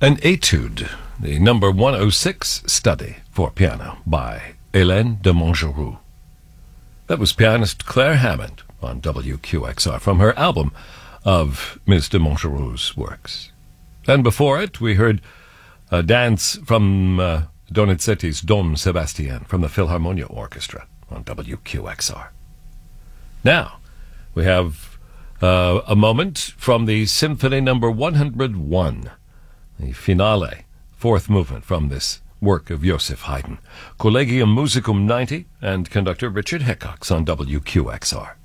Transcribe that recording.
An Etude, the number 106 study for piano by Hélène de Montgeroux. That was pianist Claire Hammond on WQXR from her album of Ms. de Montgeroux's works. And before it, we heard a dance from Donizetti's Don Sebastian from the Philharmonia Orchestra on WQXR. Now, we have a moment from the Symphony number 101, the finale, fourth movement from this work of Joseph Haydn. Collegium Musicum 90 and conductor Richard Hickox on WQXR.